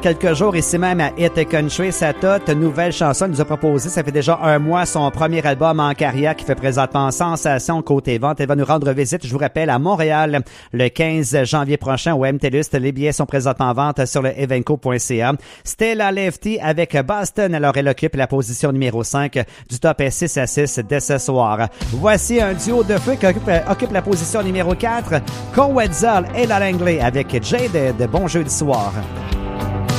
quelques jours ici même à Hit Country. Sa toute nouvelle chanson nous a proposé, ça fait déjà un mois, son premier album en carrière qui fait présentement sensation côté vente. Elle va nous rendre visite, je vous rappelle, à Montréal le 15 janvier prochain au MTLUS. Les billets sont présentement en vente sur le evenco.ca. Stella Lefty avec Boston, alors elle occupe la position numéro 5 du top 6 à 6 dès ce soir. Voici un duo de feu qui occupe la position numéro 4, Cole Wetzel et la Langley avec Jaded. Bon jeudi soir.